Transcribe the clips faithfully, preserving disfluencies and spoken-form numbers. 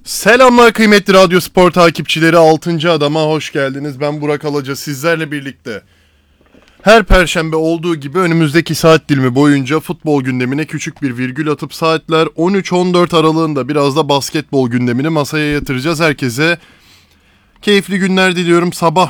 Selamlar kıymetli Radyo Spor takipçileri, altıncı Adam'a hoş geldiniz. Ben Burak Alaca, sizlerle birlikte her perşembe olduğu gibi önümüzdeki saat dilimi boyunca futbol gündemine küçük bir virgül atıp saatler on üç on dört aralığında biraz da basketbol gündemini masaya yatıracağız. Herkese keyifli günler diliyorum. Sabah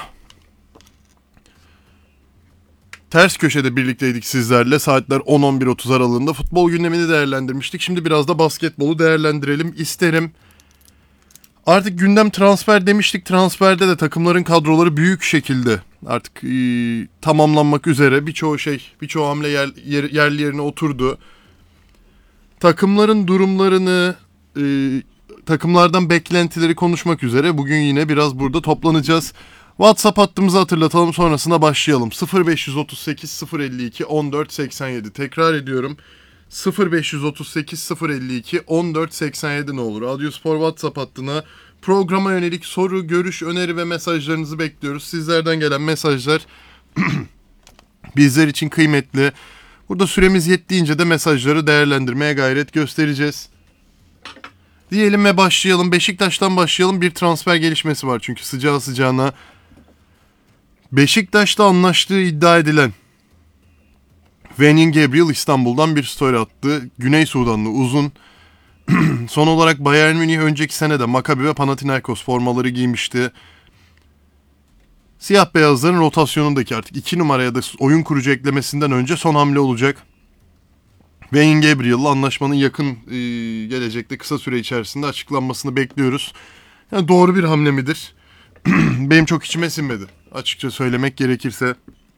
Ters Köşe'de birlikteydik sizlerle. Saatler on on bir otuz aralığında futbol gündemini değerlendirmiştik. Şimdi biraz da basketbolu değerlendirelim isterim. Artık gündem transfer demiştik. Transferde de takımların kadroları büyük şekilde artık e, tamamlanmak üzere. Birçoğu şey, birçoğu hamle yer, yer, yerli yerine oturdu. Takımların durumlarını, e, takımlardan beklentileri konuşmak üzere bugün yine biraz burada toplanacağız. WhatsApp hattımızı hatırlatalım, sonrasında başlayalım. sıfır beş otuz sekiz sıfır elli iki on dört seksen yedi. Tekrar ediyorum. sıfır beş otuz sekiz sıfır elli iki on dört seksen yedi ne olur. Radyo Spor WhatsApp hattına programa yönelik soru, görüş, öneri ve mesajlarınızı bekliyoruz. Sizlerden gelen mesajlar bizler için kıymetli. Burada süremiz yettiğince de mesajları değerlendirmeye gayret göstereceğiz. Diyelim ve başlayalım. Beşiktaş'tan başlayalım. Bir transfer gelişmesi var çünkü sıcağı sıcağına. Beşiktaş'ta anlaştığı iddia edilen Wenyen Gabriel İstanbul'dan bir story attı. Güney Sudanlı uzun. Son olarak Bayern Münih önceki sene de Maccabi ve Panathinaikos formaları giymişti. Siyah beyazların rotasyonundaki artık iki numaraya da oyun kurucu eklemesinden önce son hamle olacak. Wenyen Gabriel'la anlaşmanın yakın e, gelecekte kısa süre içerisinde açıklanmasını bekliyoruz. Yani doğru bir hamle midir? Benim çok içime sinmedi, açıkça söylemek gerekirse.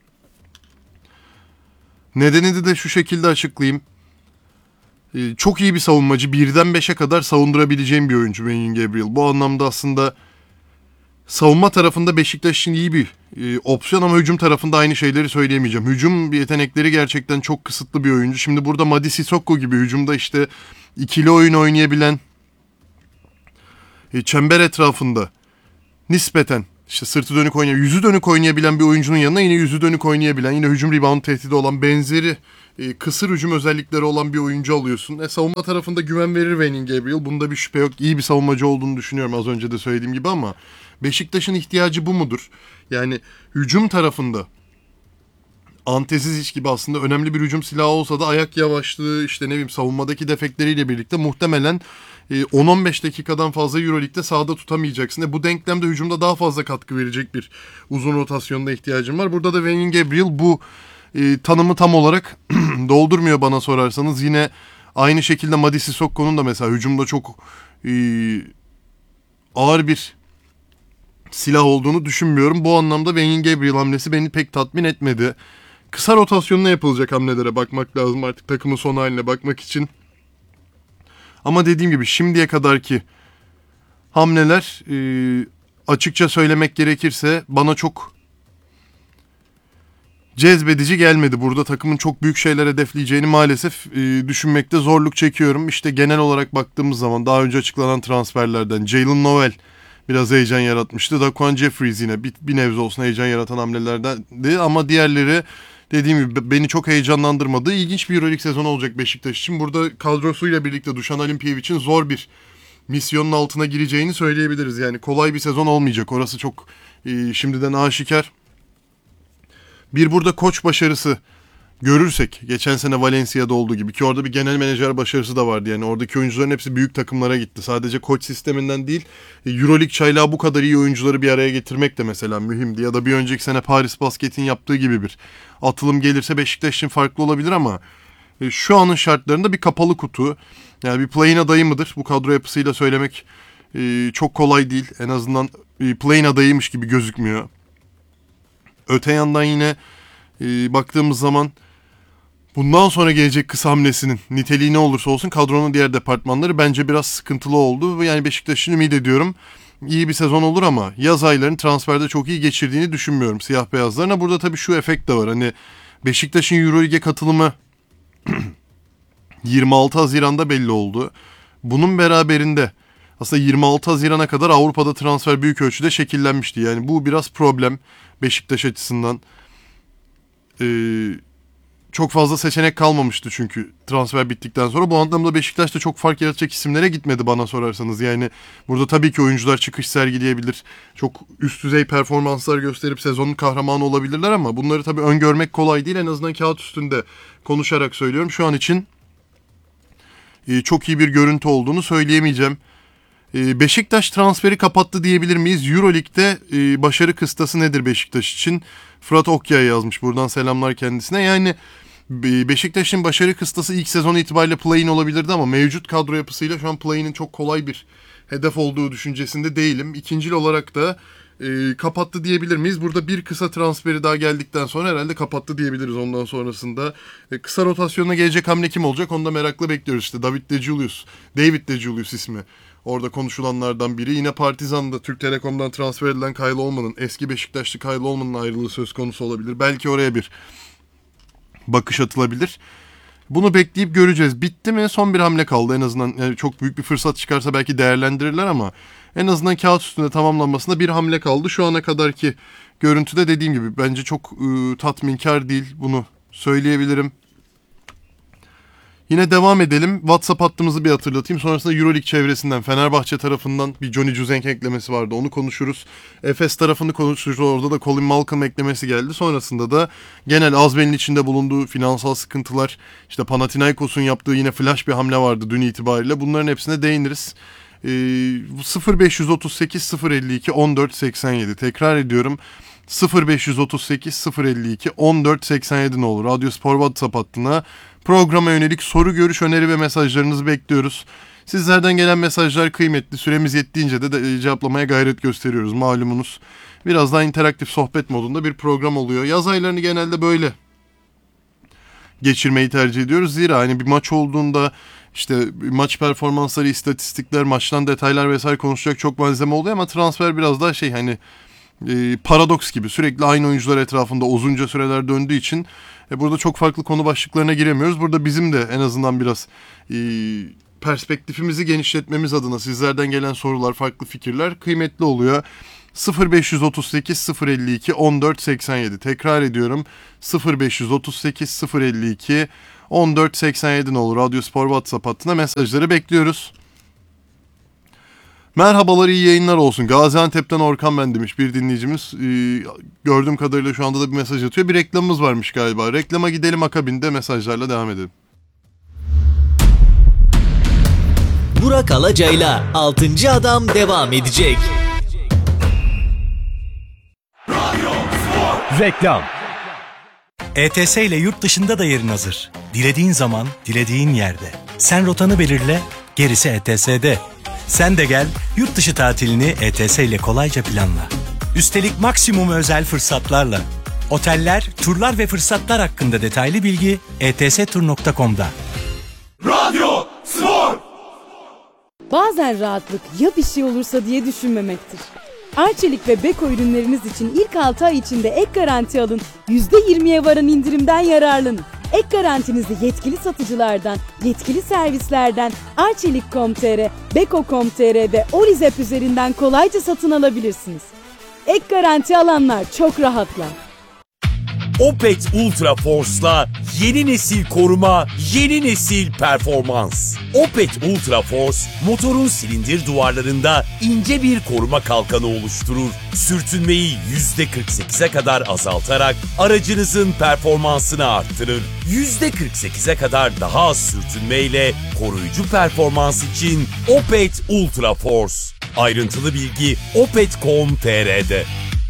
Nedenini de şu şekilde açıklayayım. Ee, çok iyi bir savunmacı. Birden beşe kadar savundurabileceğim bir oyuncu Wenyen Gabriel. Bu anlamda aslında savunma tarafında Beşiktaş için iyi bir e, opsiyon ama hücum tarafında aynı şeyleri söyleyemeyeceğim. Hücum yetenekleri gerçekten çok kısıtlı bir oyuncu. Şimdi burada Mady Sissoko gibi hücumda işte ikili oyun oynayabilen, e, çember etrafında nispeten işte sırtı dönük oynayabilen, yüzü dönük oynayabilen bir oyuncunun yanına yine yüzü dönük oynayabilen, yine hücum rebound tehdidi olan, benzeri e, kısır hücum özellikleri olan bir oyuncu alıyorsun. E, savunma tarafında güven verir Wenyen Gabriel. Bunda bir şüphe yok. İyi bir savunmacı olduğunu düşünüyorum az önce de söylediğim gibi ama Beşiktaş'ın ihtiyacı bu mudur? Yani hücum tarafında Anteziz iş gibi aslında önemli bir hücum silahı olsa da ayak yavaşlığı, işte ne bileyim savunmadaki defekleriyle birlikte muhtemelen on on beş dakikadan fazla Euroleague'de sahada tutamayacaksın. E bu denklemde hücumda daha fazla katkı verecek bir uzun rotasyonda ihtiyacım var. Burada da Wenyen Gabriel bu e, tanımı tam olarak doldurmuyor bana sorarsanız. Yine aynı şekilde Mady Sissoko'nun da mesela hücumda çok e, ağır bir silah olduğunu düşünmüyorum. Bu anlamda Wenyen Gabriel hamlesi beni pek tatmin etmedi. Kısa rotasyonuna yapılacak hamlelere bakmak lazım artık takımın son haline bakmak için. Ama dediğim gibi şimdiye kadarki hamleler e, açıkça söylemek gerekirse bana çok cezbedici gelmedi. Burada takımın çok büyük şeyler hedefleyeceğini maalesef e, düşünmekte zorluk çekiyorum. İşte genel olarak baktığımız zaman daha önce açıklanan transferlerden Jalen Noel biraz heyecan yaratmıştı. Daquan Jeffries yine bir, bir nebze olsun heyecan yaratan hamlelerdendi ama diğerleri dediğim gibi beni çok heyecanlandırmadı. İlginç bir Euroleague sezonu olacak Beşiktaş için. Burada kadrosuyla birlikte Dušan Alimpijevic'in zor bir misyonun altına gireceğini söyleyebiliriz. Yani kolay bir sezon olmayacak. Orası çok e, şimdiden aşikar. Bir burada koç başarısı görürsek, geçen sene Valencia'da olduğu gibi, ki orada bir genel menajer başarısı da vardı. Yani oradaki oyuncuların hepsi büyük takımlara gitti. Sadece koç sisteminden değil, Euroleague çaylağı bu kadar iyi oyuncuları bir araya getirmek de mesela mühimdi. Ya da bir önceki sene Paris Basket'in yaptığı gibi bir atılım gelirse Beşiktaş için farklı olabilir ama şu anın şartlarında bir kapalı kutu. Yani bir play-in adayı mıdır? Bu kadro yapısıyla söylemek çok kolay değil. En azından play-in adayıymış gibi gözükmüyor. Öte yandan yine baktığımız zaman bundan sonra gelecek kısa hamlesinin niteliği ne olursa olsun kadronun diğer departmanları bence biraz sıkıntılı oldu. Yani Beşiktaş'ın ümit ediyorum iyi bir sezon olur ama yaz aylarını transferde çok iyi geçirdiğini düşünmüyorum siyah beyazlarına. Burada tabii şu efekt de var. Hani Beşiktaş'ın Euroleague'e katılımı yirmi altı Haziran'da belli oldu. Bunun beraberinde aslında yirmi altı Haziran'a kadar Avrupa'da transfer büyük ölçüde şekillenmişti. Yani bu biraz problem Beşiktaş açısından. Ee, çok fazla seçenek kalmamıştı çünkü transfer bittikten sonra. Bu anlamda Beşiktaş da çok fark yaratacak isimlere gitmedi bana sorarsanız. Yani burada tabii ki oyuncular çıkış sergileyebilir. Çok üst düzey performanslar gösterip sezonun kahramanı olabilirler ama bunları tabii öngörmek kolay değil. En azından kağıt üstünde konuşarak söylüyorum. Şu an için çok iyi bir görüntü olduğunu söyleyemeyeceğim. Beşiktaş transferi kapattı diyebilir miyiz? Euroleague'de başarı kıstası nedir Beşiktaş için? Fırat Okyay yazmış. Buradan selamlar kendisine. Yani Beşiktaş'ın başarı kıstası ilk sezon itibariyle play-in olabilirdi ama mevcut kadro yapısıyla şu an play-in'in çok kolay bir hedef olduğu düşüncesinde değilim. İkincil olarak da e, kapattı diyebilir miyiz? Burada bir kısa transferi daha geldikten sonra herhalde kapattı diyebiliriz. Ondan sonrasında e, kısa rotasyona gelecek hamle kim olacak? Onu da merakla bekliyoruz işte. David De Julius, David De Julius ismi. Orada konuşulanlardan biri. Yine Partizan'da Türk Telekom'dan transfer edilen Kyle Olman'ın, eski Beşiktaşlı Kyle Olman'ın ayrılığı söz konusu olabilir. Belki oraya bir bakış atılabilir. Bunu bekleyip göreceğiz. Bitti mi? Son bir hamle kaldı en azından. Yani çok büyük bir fırsat çıkarsa belki değerlendirirler ama en azından kağıt üstünde tamamlanmasında bir hamle kaldı. Şu ana kadarki görüntüde dediğim gibi bence çok ıı, tatminkar değil. Bunu söyleyebilirim. Yine devam edelim. WhatsApp hattımızı bir hatırlatayım. Sonrasında Euroleague çevresinden, Fenerbahçe tarafından bir Johnny Cuzenk eklemesi vardı. Onu konuşuruz. Efes tarafını konuşuruz. Orada da Colin Malcolm eklemesi geldi. Sonrasında da genel Azben'in içinde bulunduğu finansal sıkıntılar, işte Panathinaikos'un yaptığı yine flash bir hamle vardı dün itibariyle. Bunların hepsine değiniriz. Ee, sıfır beş otuz sekiz sıfır elli iki on dört seksen yedi. Tekrar ediyorum. sıfır beş otuz sekiz sıfır elli iki on dört seksen yedi ne olur. Radyo Spor WhatsApp hattına programa yönelik soru, görüş, öneri ve mesajlarınızı bekliyoruz. Sizlerden gelen mesajlar kıymetli. Süremiz yettiğince de, de cevaplamaya gayret gösteriyoruz malumunuz. Biraz daha interaktif sohbet modunda bir program oluyor. Yaz aylarını genelde böyle geçirmeyi tercih ediyoruz. Zira hani bir maç olduğunda işte maç performansları, istatistikler, maçtan detaylar vesaire konuşacak çok malzeme oluyor ama transfer biraz daha şey hani e, paradoks gibi sürekli aynı oyuncular etrafında uzunca süreler döndüğü için e, burada çok farklı konu başlıklarına giremiyoruz. Burada bizim de en azından biraz e, perspektifimizi genişletmemiz adına sizlerden gelen sorular, farklı fikirler kıymetli oluyor. sıfır beş otuz sekiz sıfır elli iki on dört seksen yedi. Tekrar ediyorum. sıfır beş otuz sekiz sıfır elli iki on dört seksen yedi ne olur. Radyo Spor WhatsApp hattına mesajları bekliyoruz. Merhabalar, iyi yayınlar olsun. Gaziantep'ten Orkan ben demiş bir dinleyicimiz. Ee, gördüğüm kadarıyla şu anda da bir mesaj atıyor. Bir reklamımız varmış galiba. Reklama gidelim, akabinde mesajlarla devam edelim. Burak Alacay'la altıncı Adam devam edecek. Reklam. E T S ile yurt dışında da yerin hazır. Dilediğin zaman, dilediğin yerde. Sen rotanı belirle, gerisi E T S'de. Sen de gel, yurt dışı tatilini E T S ile kolayca planla. Üstelik maksimum özel fırsatlarla. Oteller, turlar ve fırsatlar hakkında detaylı bilgi e t s tur nokta com'da. Radyo Spor. Bazen rahatlık ya bir şey olursa diye düşünmemektir. Arçelik ve Beko ürünleriniz için ilk altı ay içinde ek garanti alın, yüzde yirmiye varan indirimden yararlanın. Ek garantinizi yetkili satıcılardan, yetkili servislerden arçelik nokta com nokta t r, beko nokta com nokta t r ve Orizep üzerinden kolayca satın alabilirsiniz. Ek garanti alanlar çok rahatlar. Opet Ultra Force'la yeni nesil koruma, yeni nesil performans. Opet Ultra Force, motorun silindir duvarlarında ince bir koruma kalkanı oluşturur. Sürtünmeyi yüzde kırk sekize kadar azaltarak aracınızın performansını arttırır. yüzde kırk sekize kadar daha az sürtünmeyle koruyucu performans için Opet Ultra Force. Ayrıntılı bilgi opet nokta com nokta t r'de.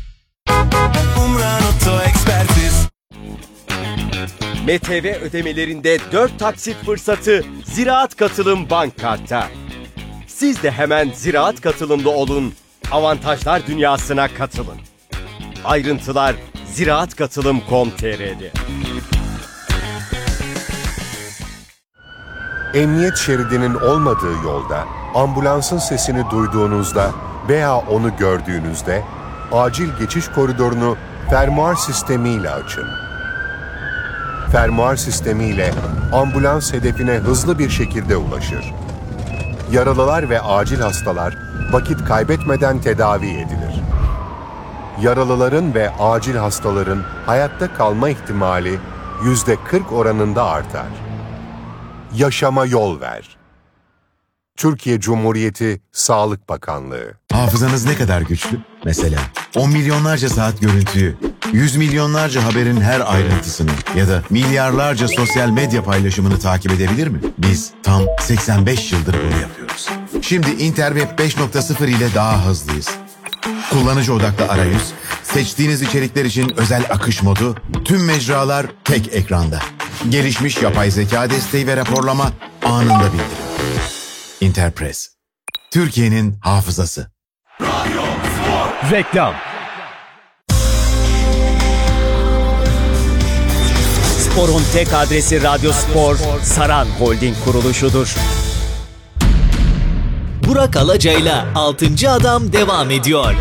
M T V ödemelerinde dört taksit fırsatı Ziraat Katılım Bank Kart'ta. Siz de hemen Ziraat Katılımlı olun, avantajlar dünyasına katılın. Ayrıntılar ziraat katılım nokta com nokta t r'de. Emniyet şeridinin olmadığı yolda, ambulansın sesini duyduğunuzda veya onu gördüğünüzde acil geçiş koridorunu fermuar sistemiyle açın. Fermuar sistemiyle ambulans hedefine hızlı bir şekilde ulaşır. Yaralılar ve acil hastalar vakit kaybetmeden tedavi edilir. Yaralıların ve acil hastaların hayatta kalma ihtimali yüzde kırk oranında artar. Yaşama yol ver. Türkiye Cumhuriyeti Sağlık Bakanlığı. Hafızanız ne kadar güçlü? Mesela on milyonlarca saat görüntüyü, yüz milyonlarca haberin her ayrıntısını ya da milyarlarca sosyal medya paylaşımını takip edebilir mi? Biz tam seksen beş yıldır bunu yapıyoruz. Şimdi Interweb beş nokta sıfır ile daha hızlıyız. Kullanıcı odaklı arayüz, seçtiğiniz içerikler için özel akış modu, tüm mecralar tek ekranda. Gelişmiş yapay zeka desteği ve raporlama anında bildirim. Interpress, Türkiye'nin hafızası. Reklam. Spor'un tek adresi Radyo Spor, Saran Holding kuruluşudur. Burak Alacay'la altıncı Adam devam ediyor.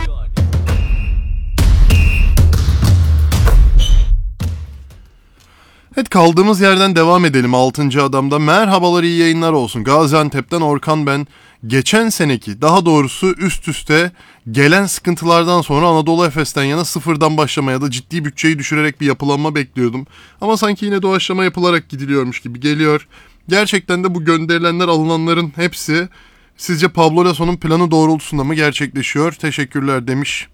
Evet, kaldığımız yerden devam edelim altıncı Adam'da. Merhabalar, iyi yayınlar olsun. Gaziantep'ten Orkan ben. Geçen seneki, daha doğrusu üst üste gelen sıkıntılardan sonra Anadolu Efes'ten yana sıfırdan başlamaya da ciddi bütçeyi düşürerek bir yapılanma bekliyordum. Ama sanki yine doğaçlama yapılarak gidiliyormuş gibi geliyor. Gerçekten de bu gönderilenler, alınanların hepsi sizce Pablo Lasso'nun planı doğrultusunda mı gerçekleşiyor? Teşekkürler demiş.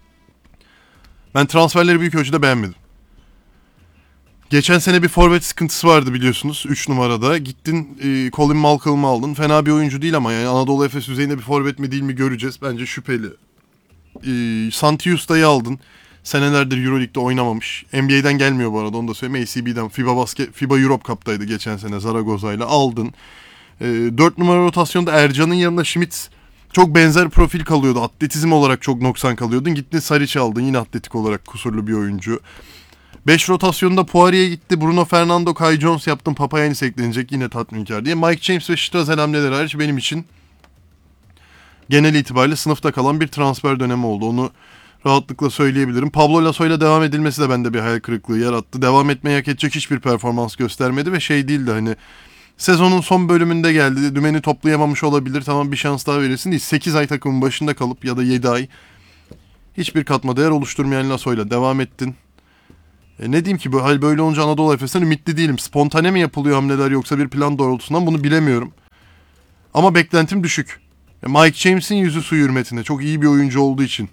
Ben transferleri büyük ölçüde beğenmedim. Geçen sene bir forvet sıkıntısı vardı biliyorsunuz üç numarada. Gittin e, Colin Malcolm'u aldın. Fena bir oyuncu değil ama yani Anadolu Efes düzeyinde bir forvet mi değil mi göreceğiz. Bence şüpheli. E, Santi Usta'yı aldın. Senelerdir Euroleague'de oynamamış. N B A'den gelmiyor bu arada, onu da söyleyeyim. A C B'den FIBA Basket, FIBA Europe Cup'taydı geçen sene, Zaragoza'yla aldın. E, dört numara rotasyonda Ercan'ın yanında Schmitz çok benzer profil kalıyordu. Atletizm olarak çok noksan kalıyordun. Gittin Saric'i aldın, yine atletik olarak kusurlu bir oyuncu. beş rotasyonda Poirier'e gitti. Bruno Fernando, Kai Jones yaptın. Papayanis eklenecek, yine tatminkar diye. Mike James ve Strazel hamleleri hariç benim için genel itibariyle sınıfta kalan bir transfer dönemi oldu. Onu rahatlıkla söyleyebilirim. Pablo Lasso ile devam edilmesi de bende bir hayal kırıklığı yarattı. Devam etmeyi hak edecek hiçbir performans göstermedi ve şey değildi, hani sezonun son bölümünde geldi. Dümeni toplayamamış olabilir. Tamam, bir şans daha verirsin değil. sekiz ay takımın başında kalıp ya da yedi ay hiçbir katma değer oluşturmayan Lasso ile devam ettin. E ne diyeyim ki, bu hal böyle olunca Anadolu Efes'ten ümitli değilim. Spontane mi yapılıyor hamleler yoksa bir plan doğrultusundan, bunu bilemiyorum. Ama beklentim düşük. E Mike James'in yüzü su hürmetine, çok iyi bir oyuncu olduğu için.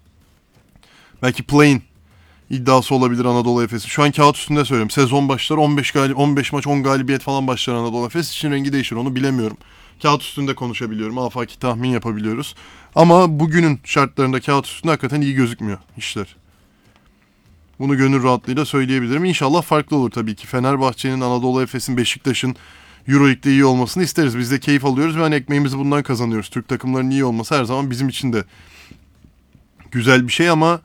Belki play-in iddiası olabilir Anadolu Efes'in. Şu an kağıt üstünde söylüyorum. Sezon başlar, on beş, gal- on beş maç on galibiyet falan başlar Anadolu Efes için, rengi değişir, onu bilemiyorum. Kağıt üstünde konuşabiliyorum. Afaki tahmin yapabiliyoruz. Ama bugünün şartlarında kağıt üstünde hakikaten iyi gözükmüyor işler. Bunu gönül rahatlığıyla söyleyebilirim. İnşallah farklı olur tabii ki. Fenerbahçe'nin, Anadolu Efes'in, Beşiktaş'ın Euroleague'de iyi olmasını isteriz. Biz de keyif alıyoruz ve hani ekmeğimizi bundan kazanıyoruz. Türk takımlarının iyi olması her zaman bizim için de güzel bir şey ama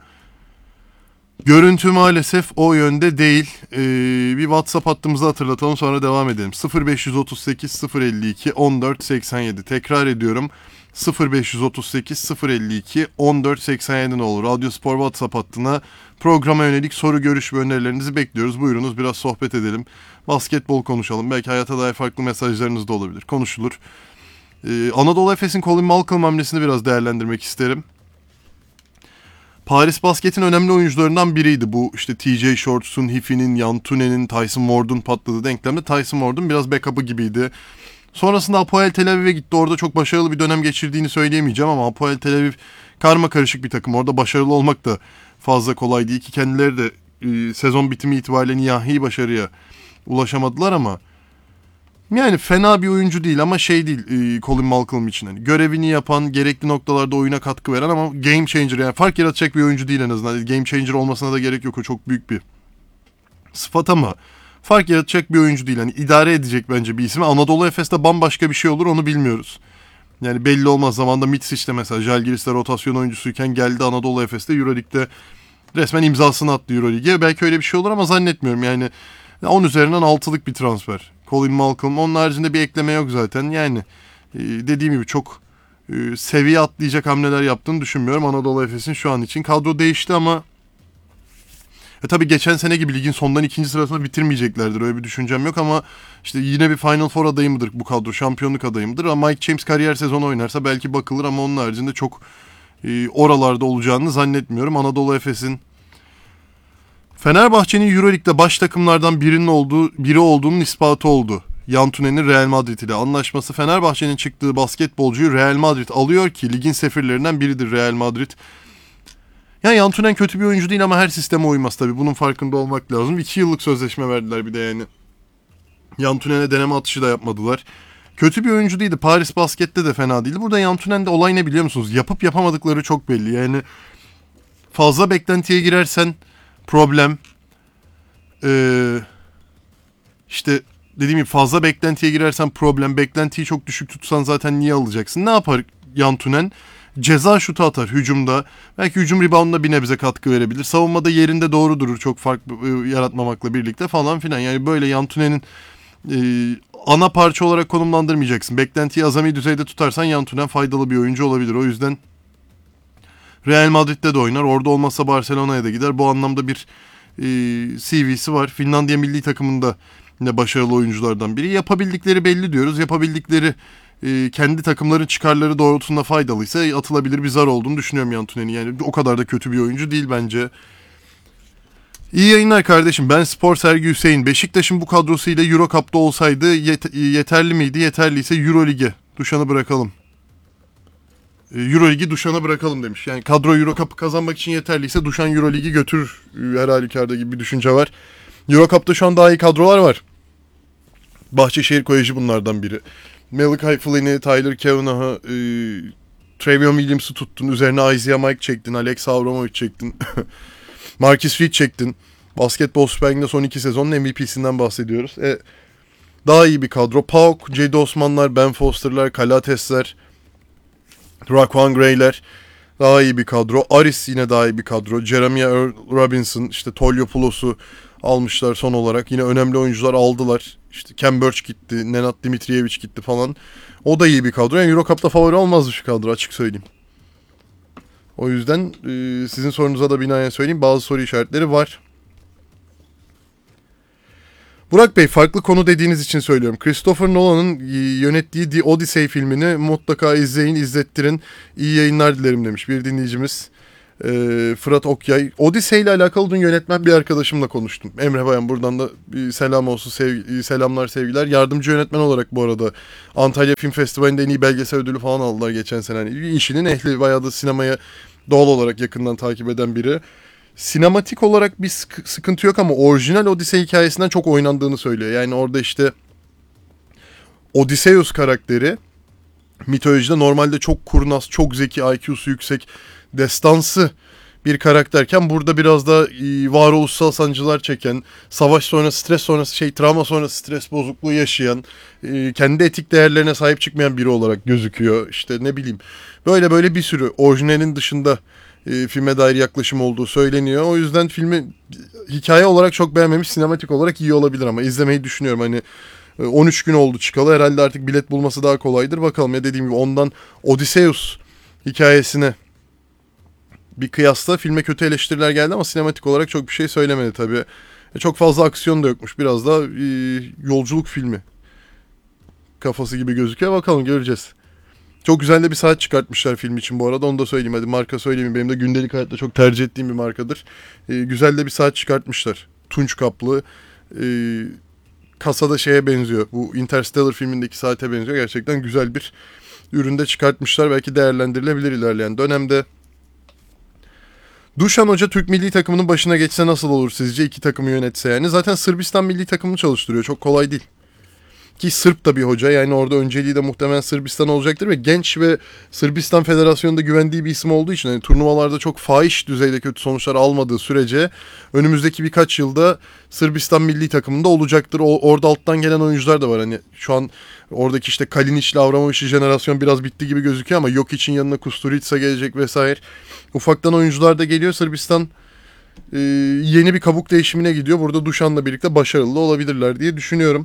görüntü maalesef o yönde değil. Ee, bir WhatsApp hattımızı hatırlatalım, sonra devam edelim. sıfır beş otuz sekiz sıfır elli iki on dört seksen yedi. Tekrar ediyorum. sıfır beş otuz sekiz sıfır elli iki on dört seksen yedi ne olur. Radyo Spor WhatsApp hattına programa yönelik soru, görüş ve önerilerinizi bekliyoruz. Buyurunuz, biraz sohbet edelim. Basketbol konuşalım. Belki hayata dair farklı mesajlarınız da olabilir. Konuşulur. Ee, Anadolu Efes'in Colin Malcolm hamlesini biraz değerlendirmek isterim. Paris Basket'in önemli oyuncularından biriydi. Bu işte T J Shorts'un, Hiffi'nin, Yantune'nin, Tyson Ward'un patladığı denklemde Tyson Ward'un biraz backup'ı gibiydi. Sonrasında Hapoel Tel Aviv'e gitti. Orada çok başarılı bir dönem geçirdiğini söyleyemeyeceğim ama Hapoel Tel Aviv karma karışık bir takım. Orada başarılı olmak da fazla kolay değil ki kendileri de e, sezon bitimi itibariyle nihai başarıya ulaşamadılar ama yani fena bir oyuncu değil ama şey değil e, Colin Malcolm için. Yani görevini yapan, gerekli noktalarda oyuna katkı veren ama game changer, yani fark yaratacak bir oyuncu değil en azından. Game changer olmasına da gerek yok, o çok büyük bir sıfat ama fark yaratacak bir oyuncu değil. Yani idare edecek bence bir isim. Anadolu Efes'te bambaşka bir şey olur, onu bilmiyoruz. Yani belli olmaz. Zamanında Mitsic'te mesela Žalgiris'te rotasyon oyuncusuyken geldi Anadolu Efes'te Euroleague'de resmen imzasını attı Euroleague'e. Belki öyle bir şey olur ama zannetmiyorum. Yani on üzerinden altılık bir transfer. Colin Malcolm. Onun haricinde bir ekleme yok zaten. Yani dediğim gibi çok seviye atlayacak hamleler yaptığını düşünmüyorum Anadolu Efes'in şu an için. Kadro değişti ama E tabii geçen sene gibi ligin sondan ikinci sırasında bitirmeyeceklerdir. Öyle bir düşüncem yok ama işte yine bir Final Four adayı mıdır bu kadro? Şampiyonluk adayı mıdır? Ama Mike James kariyer sezonu oynarsa belki bakılır ama onun haricinde çok e, oralarda olacağını zannetmiyorum. Anadolu Efes'in Fenerbahçe'nin Euroleague'de baş takımlardan birinin olduğu, biri olduğunun ispatı oldu. Yantunen'in Real Madrid ile anlaşması. Fenerbahçe'nin çıktığı basketbolcuyu Real Madrid alıyor ki ligin sefirlerinden biridir Real Madrid. Yani Yantunen kötü bir oyuncu değil ama her sisteme uymaz tabii. Bunun farkında olmak lazım. iki yıllık sözleşme verdiler bir de yani. Yantunen'e deneme atışı da yapmadılar. Kötü bir oyuncu değildi. Paris Basket'te de fena değildi. Burada Yantunen'de olay ne biliyor musunuz? Yapıp yapamadıkları çok belli. Yani fazla beklentiye girersen problem. Ee, işte dediğim gibi fazla beklentiye girersen problem. Beklentiyi çok düşük tutsan zaten niye alacaksın? Ne yapar Yantunen? Ceza şutu atar hücumda. Belki hücum reboundunda bir nebze katkı verebilir. Savunmada yerinde doğru durur çok fark yaratmamakla birlikte falan filan. Yani böyle Yantunen'in e, ana parça olarak konumlandırmayacaksın. Beklentiyi azami düzeyde tutarsan Yantunen faydalı bir oyuncu olabilir. O yüzden Real Madrid'de de oynar. Orada olmazsa Barcelona'ya da gider. Bu anlamda bir e, C V'si var. Finlandiya milli takımında yine başarılı oyunculardan biri. Yapabildikleri belli diyoruz. Yapabildikleri e, kendi takımların çıkarları doğrultusunda faydalıysa atılabilir bir zar olduğunu düşünüyorum Yantunen'in. Yani o kadar da kötü bir oyuncu değil bence. İyi yayınlar kardeşim. Ben Spor Sergi Hüseyin. Beşiktaş'ın bu kadrosuyla Euro Cup'ta olsaydı yet- yeterli miydi? Yeterliyse Euro Lig'e Duşan'ı bırakalım. Euro Ligi Duşan'a bırakalım demiş. Yani kadro Euro Cup'ı kazanmak için yeterliyse Duşan Euro Ligi götürür her halükarda gibi bir düşünce var. Euro Cup'ta şu an daha iyi kadrolar var. Bahçeşehir Koleji bunlardan biri. Malachi Flynn'i, Tyler Kavanaugh'ı, e, Trevion Williams'ı tuttun. Üzerine Isaiah Mike çektin. Alex Avramovic çektin. Marcus Reed çektin. Basketbol Süper Lig'de son iki sezonun M V P'sinden bahsediyoruz. E, daha iyi bir kadro. Pauk, Cedi Osmanlar, Ben Foster'lar, Kalates'ler, Raquan Gray'ler. Daha iyi bir kadro. Aris yine daha iyi bir kadro. Jeremiah Earl Robinson, işte Tolyopoulos'u almışlar son olarak. Yine önemli oyuncular aldılar. İşte Ken Burch gitti, Nenad Dimitrijevic gitti falan. O da iyi bir kadro. Yani Euro Cup'ta favori olmazdı şu kadro, açık söyleyeyim. O yüzden e, sizin sorunuza da binaen söyleyeyim. Bazı soru işaretleri var. Burak Bey, farklı konu dediğiniz için söylüyorum. Christopher Nolan'ın yönettiği The Odyssey filmini mutlaka izleyin, izlettirin. İyi yayınlar dilerim demiş bir dinleyicimiz. Ee, Fırat Okyay. Odyssey ile alakalı dün yönetmen bir arkadaşımla konuştum. Emre Bayan, buradan da bir selam olsun, sevgi, selamlar, sevgiler. Yardımcı yönetmen olarak bu arada Antalya Film Festivali'nde en iyi belgesel ödülü falan aldılar geçen sene. Yani işinin ehli, bayağı da sinemaya doğal olarak yakından takip eden biri. Sinematik olarak bir sık- sıkıntı yok ama orijinal Odyssey hikayesinden çok oynandığını söylüyor. Yani orada işte Odysseus karakteri mitolojide normalde çok kurnaz, çok zeki, I Q'su yüksek, destansı bir karakterken burada biraz da e, varoluşsal sancılar çeken, savaş sonrası, stres sonrası, şey travma sonrası stres bozukluğu yaşayan, e, kendi etik değerlerine sahip çıkmayan biri olarak gözüküyor. İşte ne bileyim, böyle böyle bir sürü orijinalin dışında e, filme dair yaklaşım olduğu söyleniyor. O yüzden filmi hikaye olarak çok beğenmemiş, sinematik olarak iyi olabilir ama izlemeyi düşünüyorum. Hani on üç gün oldu çıkalı, herhalde artık bilet bulması daha kolaydır. Bakalım, ya dediğim gibi ondan Odysseus hikayesine bir kıyasla filme kötü eleştiriler geldi ama sinematik olarak çok bir şey söylemedi tabii. E, çok fazla aksiyon da yokmuş. Biraz da e, yolculuk filmi kafası gibi gözüküyor. Bakalım, göreceğiz. Çok güzel de bir saat çıkartmışlar film için bu arada. Onu da söyleyeyim. Hadi marka söyleyeyim. Benim de gündelik hayatta çok tercih ettiğim bir markadır. E, güzel de bir saat çıkartmışlar. Tunç kaplı. E, kasada şeye benziyor. Bu Interstellar filmindeki saate benziyor. Gerçekten güzel bir üründe çıkartmışlar. Belki değerlendirilebilir ilerleyen dönemde. Dušan Hoca Türk milli takımının başına geçse nasıl olur sizce? İki takımı yönetse yani. Zaten Sırbistan milli takımını çalıştırıyor. Çok kolay değil. Ki Sırp da bir hoca. Yani orada önceliği de muhtemelen Sırbistan olacaktır ve genç ve Sırbistan Federasyonu'nda güvendiği bir isim olduğu için yani turnuvalarda çok fahiş düzeyde kötü sonuçlar almadığı sürece önümüzdeki birkaç yılda Sırbistan milli takımında olacaktır. O, orada alttan gelen oyuncular da var. Hani şu an oradaki işte Kalinic'le Avramovic'li jenerasyon biraz bitti gibi gözüküyor ama yok için yanına Kusturica gelecek vesaire. Ufaktan oyuncular da geliyor. Sırbistan e, yeni bir kabuk değişimine gidiyor. Burada Dušan'la birlikte başarılı olabilirler diye düşünüyorum.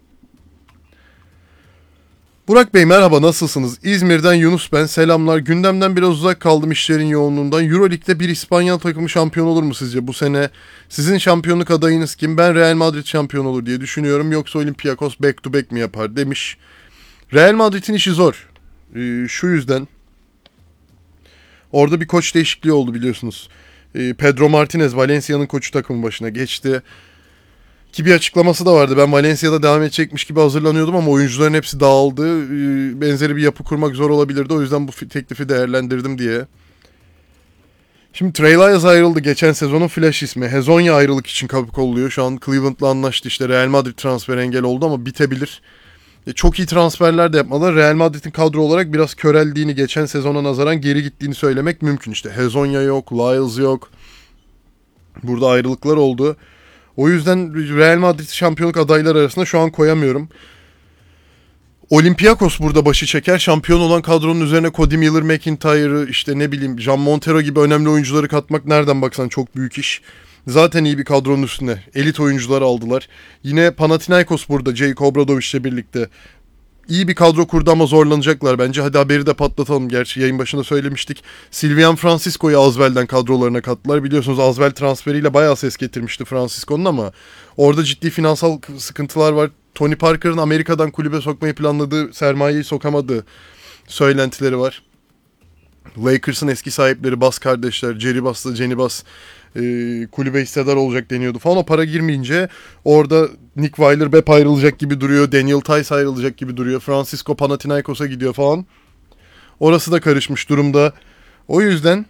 Burak Bey merhaba, nasılsınız? İzmir'den Yunus ben, selamlar. Gündemden biraz uzak kaldım işlerin yoğunluğundan. Euroleague'de bir İspanyol takımı şampiyon olur mu sizce bu sene? Sizin şampiyonluk adayınız kim? Ben Real Madrid şampiyon olur diye düşünüyorum. Yoksa Olympiakos back to back mi yapar demiş. Real Madrid'in işi zor. Ee, şu yüzden. Orada bir koç değişikliği oldu biliyorsunuz. E, Pedro Martinez Valencia'nın koçu takımın başına geçti. Ki bir açıklaması da vardı. Ben Valencia'da devam edecekmiş gibi hazırlanıyordum ama oyuncuların hepsi dağıldı. E, benzeri bir yapı kurmak zor olabilirdi. O yüzden bu teklifi değerlendirdim diye. Şimdi Trey Lyles ayrıldı. Geçen sezonun flash ismi. Hezonja ayrılık için kapı kolluyor. Şu an Cleveland'la anlaştı. İşte Real Madrid transfer engel oldu ama bitebilir. E, çok iyi transferler de yapmalı. Real Madrid'in kadro olarak biraz köreldiğini, geçen sezona nazaran geri gittiğini söylemek mümkün. İşte Hezonja yok, Lyles yok. Burada ayrılıklar oldu. O yüzden Real Madrid şampiyonluk adayları arasında şu an koyamıyorum. Olympiakos burada başı çeker. Şampiyon olan kadronun üzerine Cody Miller, McIntyre'ı, işte ne bileyim Jean Montero gibi önemli oyuncuları katmak nereden baksan çok büyük iş. Zaten iyi bir kadronun üstüne elit oyuncular aldılar. Yine Panathinaikos burada Jake Obradovic'le birlikte iyi bir kadro kurdu ama zorlanacaklar bence. Hadi haberi de patlatalım. Gerçi yayın başında söylemiştik. Silvian Francisco'yu Asvel'den kadrolarına kattılar. Biliyorsunuz Asvel transferiyle bayağı ses getirmişti Francisco'nun ama orada ciddi finansal sıkıntılar var. Tony Parker'ın Amerika'dan kulübe sokmayı planladığı sermayeyi sokamadığı söylentileri var. Lakers'ın eski sahipleri Bass kardeşler, Jerry Bass'la Jenny Bass e, kulübe hissedar olacak deniyordu falan. O para girmeyince orada Nick Weiler Bepp ayrılacak gibi duruyor. Daniel Tice ayrılacak gibi duruyor. Francisco Panathinaikos'a gidiyor falan. Orası da karışmış durumda. O yüzden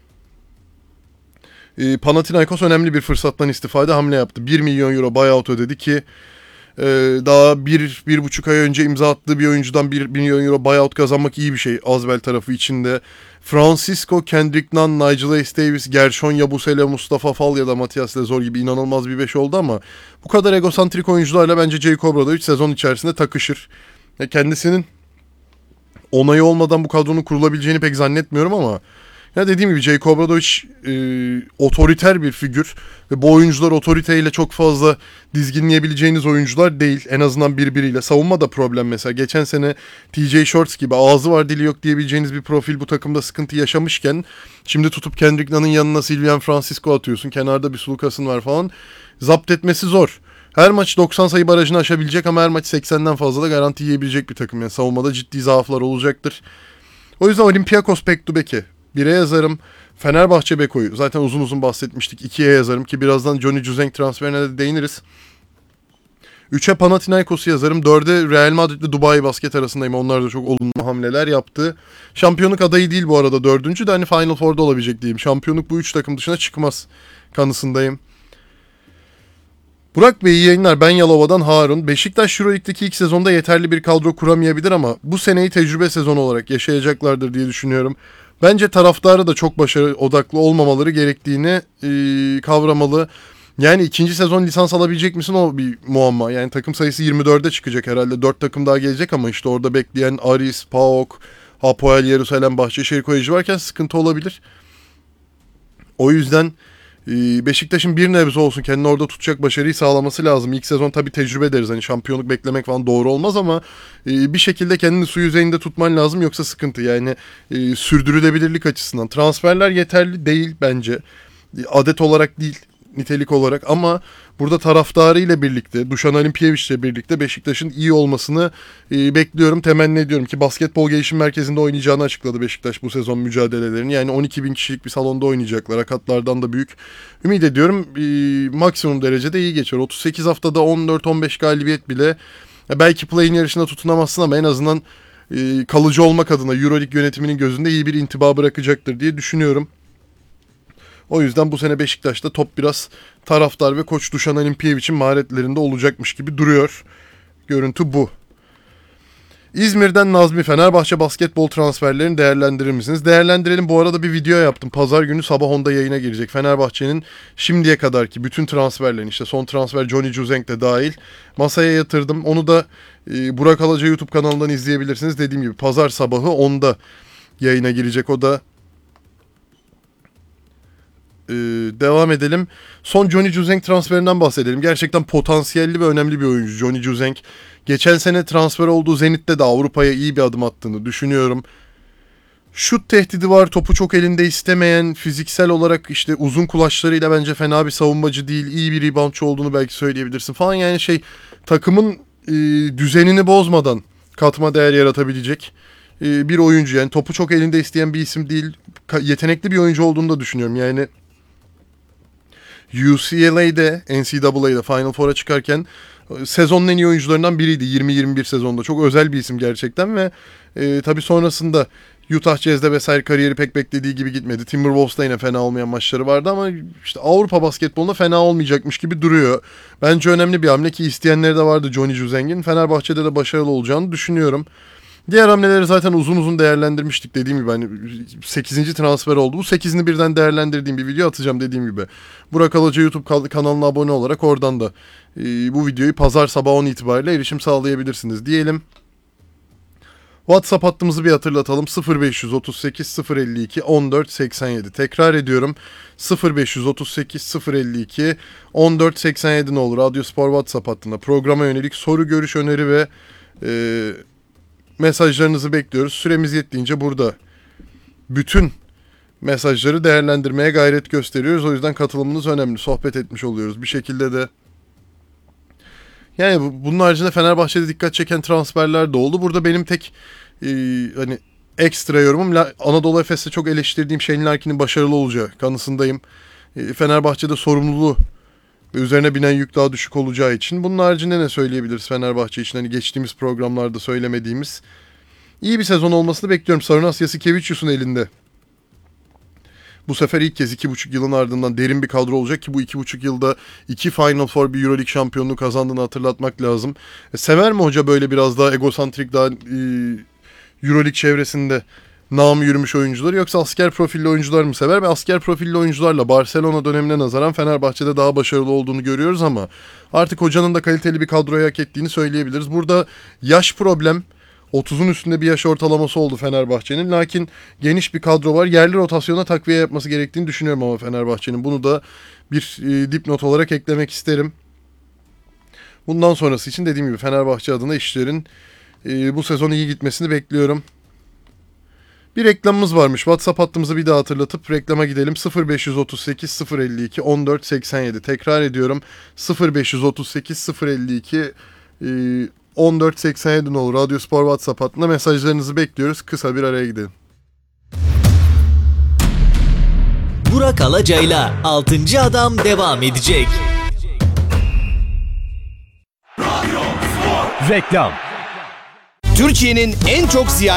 e, Panathinaikos önemli bir fırsattan istifade hamle yaptı. bir milyon euro buyout ödedi ki e, daha bir, bir buçuk ay önce imza attığı bir oyuncudan bir milyon euro buyout kazanmak iyi bir şey Asvel tarafı içinde. Francisco, Kendrick Nunn, Nigel Hayes Davis, Gershon Yabusele, Mustafa Fall ya da Matias Lezor gibi inanılmaz bir beş oldu ama bu kadar egosantrik oyuncularla bence Jake Obradovic sezon içerisinde takışır. Ya kendisinin onayı olmadan bu kadronun kurulabileceğini pek zannetmiyorum ama ya dediğim gibi Jake Obradovic e, otoriter bir figür ve bu oyuncular otoriteyle çok fazla dizginleyebileceğiniz oyuncular değil. En azından birbiriyle. Savunma da problem mesela. Geçen sene T J Shorts gibi ağzı var dili yok diyebileceğiniz bir profil bu takımda sıkıntı yaşamışken şimdi tutup Kendrick Nunn'ın yanına Silvian Francisco atıyorsun. Kenarda bir Sulukas'ın var falan. Zapt etmesi zor. Her maç doksan sayı barajını aşabilecek ama her maç seksenden fazla da garanti yiyebilecek bir takım. Yani savunmada ciddi zaaflar olacaktır. O yüzden Olympiakos Pektubek'e bire yazarım. Fenerbahçe Beko'yu zaten uzun uzun bahsetmiştik. ikiye yazarım ki birazdan Johnny Juzeng transferine de değiniriz. üçe Panathinaikos'u yazarım. dörde Real Madrid ve Dubai Basket arasındayım. Onlar da çok olumlu hamleler yaptı. Şampiyonluk adayı değil bu arada dördüncü de hani Final Four'da olabilecek diyeyim. Şampiyonluk bu üç takım dışına çıkmaz kanısındayım. Burak Bey iyi yayınlar. Ben Yalova'dan Harun. Beşiktaş Euroleague'deki ilk sezonda yeterli bir kadro kuramayabilir ama bu seneyi tecrübe sezonu olarak yaşayacaklardır diye düşünüyorum. Bence taraftarı da çok başarı odaklı olmamaları gerektiğini e, kavramalı. Yani ikinci sezon lisans alabilecek misin o bir muamma. Yani takım sayısı yirmi dörde çıkacak herhalde. dört takım daha gelecek ama işte orada bekleyen Aris, PAOK, Hapoel Yerusalem, Bahçeşehir Koleji varken sıkıntı olabilir. O yüzden Beşiktaş'ın bir nebze olsun kendini orada tutacak başarıyı sağlaması lazım. İlk sezon tabii tecrübe ederiz. Hani şampiyonluk beklemek falan doğru olmaz ama bir şekilde kendini su yüzeyinde tutman lazım yoksa sıkıntı. Yani sürdürülebilirlik açısından. Transferler yeterli değil bence. Adet olarak değil, nitelik olarak ama burada taraftarıyla birlikte, Dušan Olimpijevic'le birlikte Beşiktaş'ın iyi olmasını e, bekliyorum, temenni ediyorum ki basketbol gelişim merkezinde oynayacağını açıkladı Beşiktaş bu sezon mücadelelerini. Yani on iki bin kişilik bir salonda oynayacaklar. Akatlardan da büyük. Ümit ediyorum e, maksimum derecede iyi geçer. otuz sekiz haftada on dört on beş galibiyet bile e, belki play-in yarışında tutunamazsın ama en azından e, kalıcı olmak adına Euroleague yönetiminin gözünde iyi bir intiba bırakacaktır diye düşünüyorum. O yüzden bu sene Beşiktaş'ta top biraz taraftar ve koç Dušan Olimpijevic'in maharetlerinde olacakmış gibi duruyor. Görüntü bu. İzmir'den Nazmi, Fenerbahçe basketbol transferlerini değerlendirir misiniz? Değerlendirelim. Bu arada bir video yaptım. Pazar günü sabah onda yayına girecek. Fenerbahçe'nin şimdiye kadarki bütün transferlerini, işte son transfer Johnny Juzeng de dahil masaya yatırdım. Onu da e, Burak Alaca YouTube kanalından izleyebilirsiniz. Dediğim gibi pazar sabahı onda yayına girecek. O da Ee, devam edelim. Son Johnny Juzeng transferinden bahsedelim. Gerçekten potansiyelli ve önemli bir oyuncu Johnny Juzeng. Geçen sene transfer olduğu Zenit'te de Avrupa'ya iyi bir adım attığını düşünüyorum. Şut tehdidi var. Topu çok elinde istemeyen, fiziksel olarak işte uzun kulaçlarıyla bence fena bir savunmacı değil. İyi bir reboundçı olduğunu belki söyleyebilirsin falan. Yani şey takımın e, düzenini bozmadan katma değer yaratabilecek e, bir oyuncu. Yani topu çok elinde isteyen bir isim değil. Ka- yetenekli bir oyuncu olduğunu da düşünüyorum. Yani U C L A'de, N C A A'de Final Four'a çıkarken sezonun en iyi oyuncularından biriydi yirmi yirmi bir sezonda. Çok özel bir isim gerçekten ve e, tabii sonrasında Utah Jazz'de vesaire kariyeri pek beklediği gibi gitmedi. Timberwolves'da yine fena olmayan maçları vardı ama işte Avrupa basketbolunda fena olmayacakmış gibi duruyor. Bence önemli bir hamle ki isteyenleri de vardı Johnny Juzeng'in. Fenerbahçe'de de başarılı olacağını düşünüyorum. Diğer hamleleri zaten uzun uzun değerlendirmiştik dediğim gibi. Hani sekizinci transfer oldu. Bu sekizini birden değerlendirdiğim bir video atacağım dediğim gibi. Burak Alaca YouTube kanalına abone olarak oradan da e, bu videoyu pazar sabah on itibariyle erişim sağlayabilirsiniz diyelim. WhatsApp hattımızı bir hatırlatalım. sıfır beş otuz sekiz sıfır elli iki on dört seksen yedi. Tekrar ediyorum. sıfır beş otuz sekiz sıfır elli iki on dört seksen yedi ne olur. Radyospor WhatsApp hattında programa yönelik soru, görüş, öneri ve e, mesajlarınızı bekliyoruz. Süremiz yettiğince burada bütün mesajları değerlendirmeye gayret gösteriyoruz. O yüzden katılımınız önemli. Sohbet etmiş oluyoruz. Bir şekilde de yani bunun haricinde Fenerbahçe'de dikkat çeken transferler de oldu. Burada benim tek e, hani ekstra yorumum Anadolu Efes'te çok eleştirdiğim Shane Larkin'in başarılı olacağı kanısındayım. E, Fenerbahçe'de sorumluluğu ve üzerine binen yük daha düşük olacağı için. Bunun haricinde ne söyleyebiliriz Fenerbahçe için? Hani geçtiğimiz programlarda söylemediğimiz. İyi bir sezon olmasını bekliyorum. Sarunas Yasikevicius'un elinde. Bu sefer ilk kez iki buçuk yılın ardından derin bir kadro olacak ki bu iki buçuk yılda iki Final Four, bir Euroleague şampiyonluğu kazandığını hatırlatmak lazım. E, sever mi hoca böyle biraz daha egosantrik, daha e, Euroleague çevresinde namı yürümüş oyuncuları, yoksa asker profilli oyuncular mı sever? Ve asker profilli oyuncularla Barcelona dönemine nazaran Fenerbahçe'de daha başarılı olduğunu görüyoruz ama artık hocanın da kaliteli bir kadroyu hak ettiğini söyleyebiliriz. Burada yaş problem, otuzun üstünde bir yaş ortalaması oldu Fenerbahçe'nin. Lakin geniş bir kadro var. Yerli rotasyona takviye yapması gerektiğini düşünüyorum ama Fenerbahçe'nin. Bunu da bir e, dipnot olarak eklemek isterim. Bundan sonrası için dediğim gibi Fenerbahçe adına işlerin e, bu sezon iyi gitmesini bekliyorum. Bir reklamımız varmış. WhatsApp hattımızı bir daha hatırlatıp reklama gidelim. sıfır beş otuz sekiz sıfır elli iki on dört seksen yedi. Tekrar ediyorum. sıfır beş otuz sekiz sıfır elli iki e, on dört seksen yedi ne olur. Radyospor WhatsApp hattında mesajlarınızı bekliyoruz. Kısa bir araya gidelim. Burak Alaca'yla altıncı Adam devam edecek. Reklam. Türkiye'nin en çok ziyaret